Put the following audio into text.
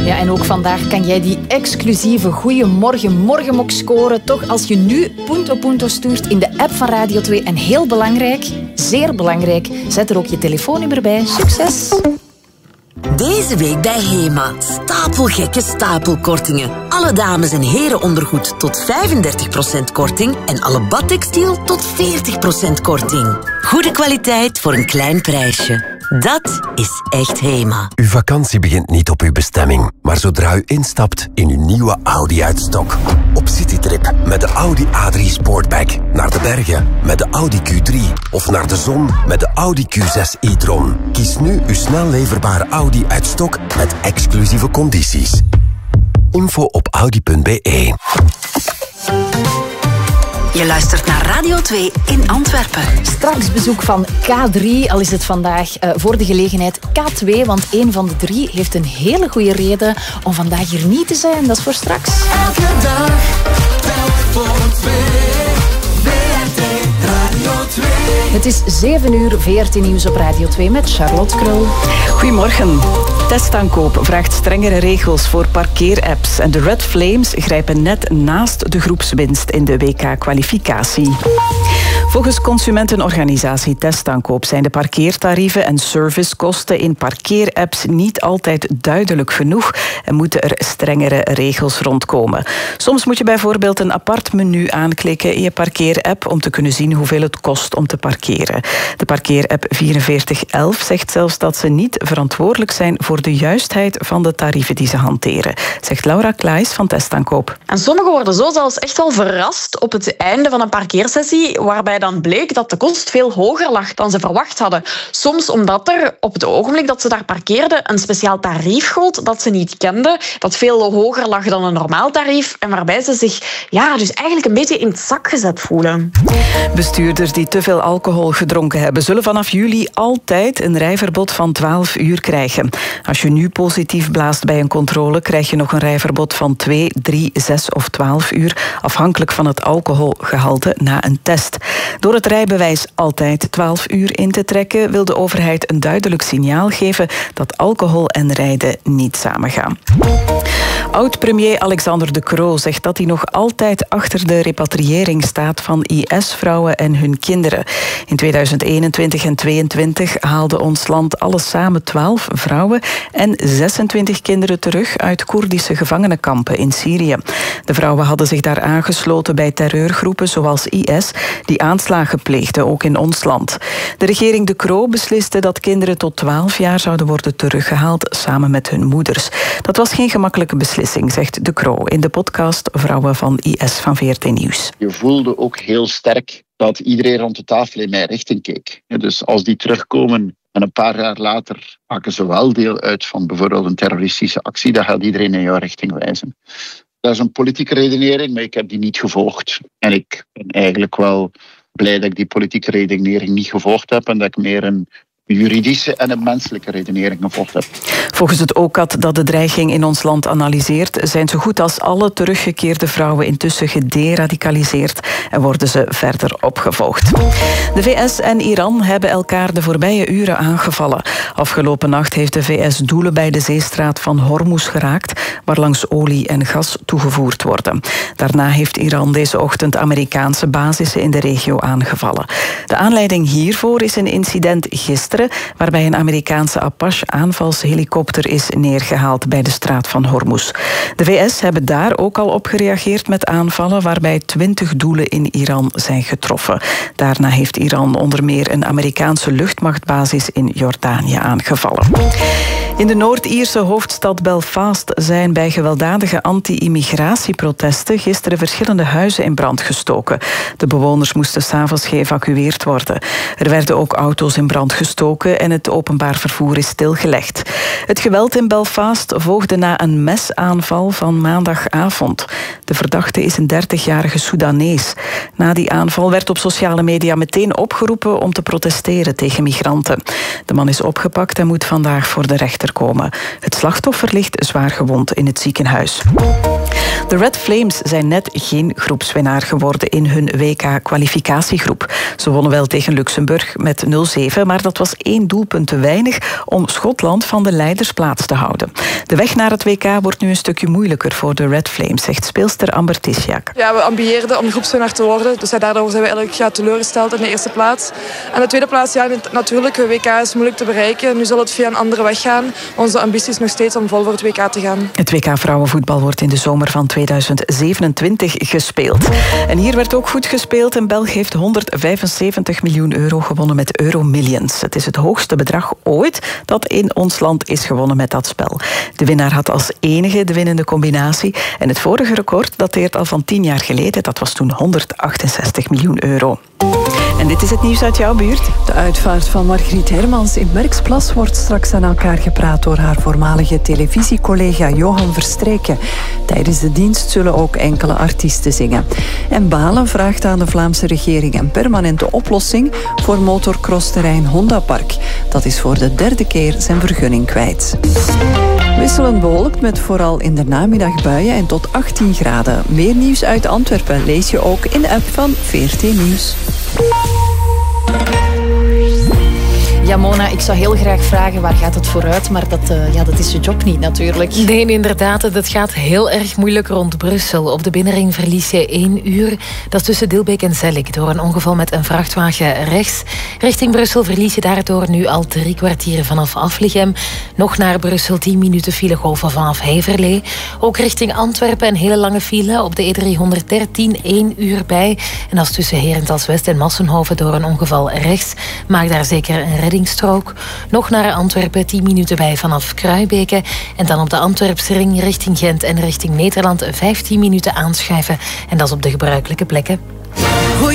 Ja, en ook vandaag kan jij die exclusieve Goeiemorgen Morgenmok scoren. Toch als je nu Punto Punto stuurt in de app van Radio 2. En heel belangrijk, zeer belangrijk, zet er ook je telefoonnummer bij. Succes! Deze week bij HEMA. Stapelgekke stapelkortingen. Alle dames- en herenondergoed tot 35% korting en alle badtextiel tot 40% korting. Goede kwaliteit voor een klein prijsje. Dat is echt HEMA. Uw vakantie begint niet op uw bestemming, maar zodra u instapt in uw nieuwe Audi uit stok. Op citytrip met de Audi A3 Sportback. Naar de bergen met de Audi Q3. Of naar de zon met de Audi Q6 e-tron. Kies nu uw snel leverbare Audi uit stok met exclusieve condities. Info op audi.be. Je luistert naar Radio 2 in Antwerpen. Straks bezoek van K3, al is het vandaag voor de gelegenheid K2, want een van de drie heeft een hele goede reden om vandaag hier niet te zijn. Dat is voor straks. Elke dag, telk voor 2, VRT Radio 2. Het is 7 uur, VRT Nieuws op Radio 2 met Charlotte Krul. Goedemorgen. Testaankoop vraagt strengere regels voor parkeerapps en de Red Flames grijpen net naast de groepswinst in de WK-kwalificatie. Volgens consumentenorganisatie Testaankoop zijn de parkeertarieven en servicekosten in parkeerapps niet altijd duidelijk genoeg en moeten er strengere regels rondkomen. Soms moet je bijvoorbeeld een apart menu aanklikken in je parkeerapp om te kunnen zien hoeveel het kost om te parkeren. De parkeerapp 4411 zegt zelfs dat ze niet verantwoordelijk zijn voor de juistheid van de tarieven die ze hanteren, zegt Laura Klaes van Testaankoop. En sommigen worden zo zelfs echt wel verrast op het einde van een parkeersessie, waarbij dan bleek dat de kost veel hoger lag dan ze verwacht hadden. Soms omdat er op het ogenblik dat ze daar parkeerden een speciaal tarief gold dat ze niet kenden, dat veel hoger lag dan een normaal tarief en waarbij ze zich dus eigenlijk een beetje in het zak gezet voelen. Bestuurders die te veel alcohol gedronken hebben, zullen vanaf juli altijd een rijverbod van 12 uur krijgen. Als je nu positief blaast bij een controle, krijg je nog een rijverbod van 2, 3, 6 of 12 uur, afhankelijk van het alcoholgehalte na een test. Door het rijbewijs altijd 12 uur in te trekken, wil de overheid een duidelijk signaal geven dat alcohol en rijden niet samengaan. Oud-premier Alexander De Croo zegt dat hij nog altijd achter de repatriëring staat van IS-vrouwen en hun kinderen. In 2021 en 2022 haalde ons land alles samen 12 vrouwen en 26 kinderen terug uit Koerdische gevangenenkampen in Syrië. De vrouwen hadden zich daar aangesloten bij terreurgroepen zoals IS, die aanslagen pleegden, ook in ons land. De regering De Croo besliste dat kinderen tot 12 jaar zouden worden teruggehaald samen met hun moeders. Dat was geen gemakkelijke beslissing, zegt De Croo in de podcast Vrouwen van IS van VRT Nieuws. Je voelde ook heel sterk dat iedereen rond de tafel in mijn richting keek. Dus als die terugkomen en een paar jaar later maken ze wel deel uit van bijvoorbeeld een terroristische actie, dan gaat iedereen in jouw richting wijzen. Dat is een politieke redenering, maar ik heb die niet gevolgd. En ik ben eigenlijk wel blij dat ik die politieke redenering niet gevolgd heb en dat ik meer een juridische en een menselijke redenering gevolgd heb. Volgens het OCAD dat de dreiging in ons land analyseert, zijn zo goed als alle teruggekeerde vrouwen intussen gederadicaliseerd en worden ze verder opgevolgd. De VS en Iran hebben elkaar de voorbije uren aangevallen. Afgelopen nacht heeft de VS doelen bij de zeestraat van Hormuz geraakt, waarlangs olie en gas toegevoerd worden. Daarna heeft Iran deze ochtend Amerikaanse basissen in de regio aangevallen. De aanleiding hiervoor is een incident gisteren, waarbij een Amerikaanse Apache-aanvalshelikopter is neergehaald bij de straat van Hormuz. De VS hebben daar ook al op gereageerd met aanvallen, waarbij 20 doelen in Iran zijn getroffen. Daarna heeft Iran onder meer een Amerikaanse luchtmachtbasis in Jordanië aangevallen. In de Noord-Ierse hoofdstad Belfast zijn bij gewelddadige anti-immigratieprotesten gisteren verschillende huizen in brand gestoken. De bewoners moesten 's avonds geëvacueerd worden. Er werden ook auto's in brand gestoken en het openbaar vervoer is stilgelegd. Het geweld in Belfast volgde na een mesaanval van maandagavond. De verdachte is een 30-jarige Soedanees. Na die aanval werd op sociale media meteen opgeroepen om te protesteren tegen migranten. De man is opgepakt en moet vandaag voor de rechter komen. Het slachtoffer ligt zwaar gewond in het ziekenhuis. De Red Flames zijn net geen groepswinnaar geworden in hun WK-kwalificatiegroep. Ze wonnen wel tegen Luxemburg met 0-7, maar dat was 1 doelpunt te weinig om Schotland van de leidersplaats te houden. De weg naar het WK wordt nu een stukje moeilijker voor de Red Flames, zegt speelster Amber Tisjak. Ja, we ambieerden om groepswinnaar te worden, dus daardoor zijn we eigenlijk teleurgesteld in de eerste plaats. En de tweede plaats, ja, natuurlijk, het WK is moeilijk te bereiken. Nu zal het via een andere weg gaan. Onze ambitie is nog steeds om vol voor het WK te gaan. Het WK vrouwenvoetbal wordt in de zomer van 2027 gespeeld. En hier werd ook goed gespeeld en België heeft 175 miljoen euro gewonnen met Euromillions. Het is het hoogste bedrag ooit dat in ons land is gewonnen met dat spel. De winnaar had als enige de winnende combinatie en het vorige record dateert al van 10 jaar geleden. Dat was toen 168 miljoen euro. En dit is het nieuws uit jouw buurt. De uitvaart van Margriet Hermans in Merksplas wordt straks aan elkaar gepraat door haar voormalige televisiecollega Johan Verstrijken. Tijdens de dienst zullen ook enkele artiesten zingen. En Balen vraagt aan de Vlaamse regering een permanente oplossing voor motorcrossterrein Honda Park. Dat is voor de 3e keer zijn vergunning kwijt. Wisselend bewolkt met vooral in de namiddag buien en tot 18 graden. Meer nieuws uit Antwerpen lees je ook in de app van VRT Nieuws. Ja, Mona, ik zou heel graag vragen waar gaat het vooruit, maar dat is je job niet natuurlijk. Nee, inderdaad, dat gaat heel erg moeilijk rond Brussel. Op de binnenring verlies je 1 uur. Dat is tussen Dilbeek en Zellik door een ongeval met een vrachtwagen rechts. Richting Brussel verlies je daardoor nu al 3 kwartieren vanaf Aflichem. Nog naar Brussel 10 minuten filegolven vanaf Heverlee. Ook richting Antwerpen een hele lange file op de E313 1 uur bij. En dat is tussen Herentals-West en Massenhoven door een ongeval rechts. Maak daar zeker een reddingsstrook. Nog naar Antwerpen 10 minuten bij vanaf Kruibeke. En dan op de Antwerpsring richting Gent en richting Nederland 15 minuten aanschuiven. En dat is op de gebruikelijke plekken.